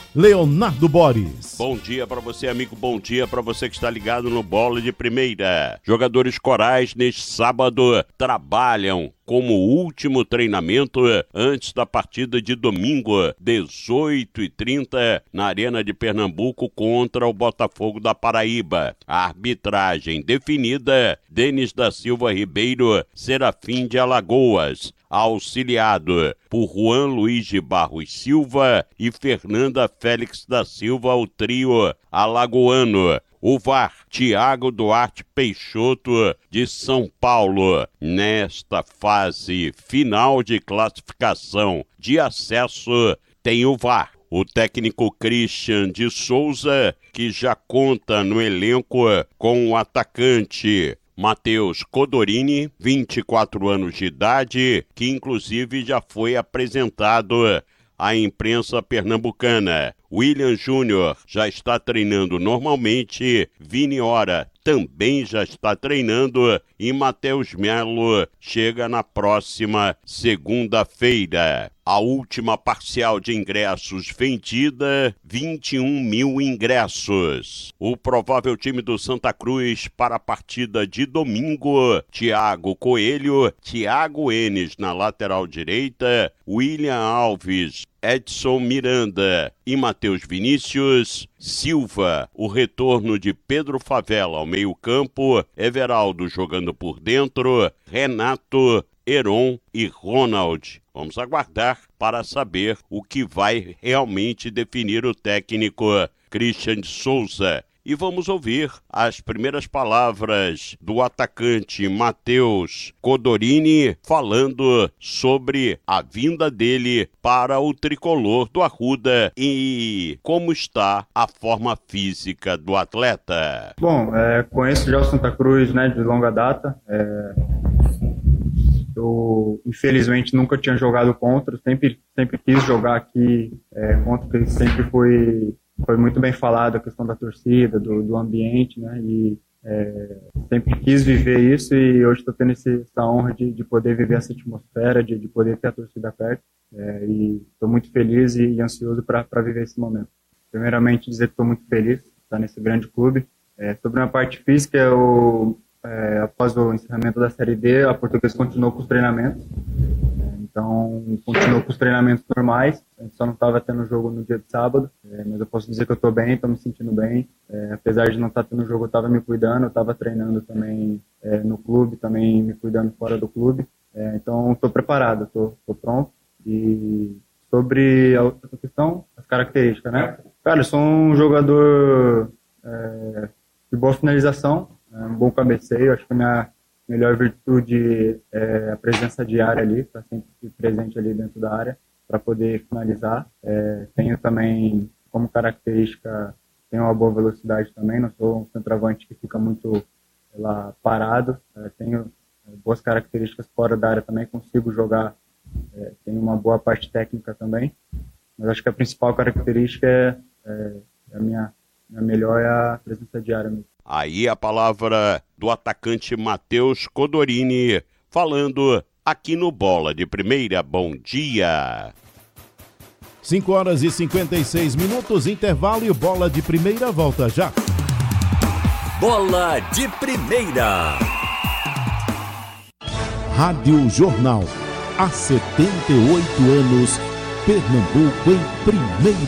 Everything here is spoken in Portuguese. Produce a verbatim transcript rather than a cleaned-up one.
Leonardo Boris. Bom dia para você, amigo, bom dia para você que está ligado no Bola de Primeira. Jogadores corais neste sábado trabalham como último treinamento antes da partida de domingo, dezoito e trinta, na Arena de Pernambuco contra o Botafogo da Paraíba. A arbitragem definida, Denis da Silva Ribeiro, Serafim de Alagoas, auxiliado por Juan Luiz de Barros Silva e Fernanda Félix da Silva, o trio alagoano. O V A R, Tiago Duarte Peixoto, de São Paulo. Nesta fase final de classificação de acesso, tem o V A R. O técnico Christian de Souza, que já conta no elenco com o atacante Matheus Codorini, vinte e quatro anos de idade, que inclusive já foi apresentado à imprensa pernambucana. William Júnior já está treinando normalmente, Vini Ora também já está treinando e Matheus Melo chega na próxima segunda-feira. A última parcial de ingressos vendida, vinte e um mil ingressos. O provável time do Santa Cruz para a partida de domingo, Thiago Coelho, Thiago Enes na lateral direita, William Alves, Edson Miranda e Matheus Vinícius, Silva, o retorno de Pedro Favela ao meio-campo, Everaldo jogando por dentro, Renato, Heron e Ronald. Vamos aguardar para saber o que vai realmente definir o técnico Christian de Souza. E vamos ouvir as primeiras palavras do atacante Matheus Codorini falando sobre a vinda dele para o tricolor do Arruda e como está a forma física do atleta. Bom, é, conheço já o Santa Cruz, né, de longa data. É, eu, infelizmente, nunca tinha jogado contra, sempre, sempre quis jogar aqui é, contra, porque sempre foi... Foi muito bem falado a questão da torcida, do, do ambiente, né? E é, sempre quis viver isso e hoje estou tendo esse, essa honra de, de poder viver essa atmosfera, de, de poder ter a torcida perto. É, e estou muito feliz e, e ansioso para viver esse momento. Primeiramente, dizer que estou muito feliz de estar nesse grande clube. É, sobre a parte física, eu, é, após o encerramento da Série D, a Portuguesa continuou com os treinamentos. Então, continuou com os treinamentos normais, a gente só não estava tendo jogo no dia de sábado, é, mas eu posso dizer que eu estou bem, estou me sentindo bem, é, apesar de não estar tendo jogo, eu estava me cuidando, eu estava treinando também é, no clube, também me cuidando fora do clube, é, então estou preparado, estou pronto. E sobre a outra questão, as características, né? Cara, eu sou um jogador é, de boa finalização, é, um bom cabeceio, acho que a minha melhor virtude é a presença diária ali, estar sempre presente ali dentro da área para poder finalizar. É, tenho também como característica, tenho uma boa velocidade também, não sou um centroavante que fica muito lá, parado, é, tenho boas características fora da área também, consigo jogar, é, tenho uma boa parte técnica também, mas acho que a principal característica é, é a minha, minha melhor é a presença diária mesmo. Aí a palavra do atacante Matheus Codorini, falando aqui no Bola de Primeira. Bom dia! cinco horas e cinquenta e seis minutos, intervalo e o Bola de Primeira volta já. Bola de Primeira. Rádio Jornal. Há setenta e oito anos, Pernambuco em primeira.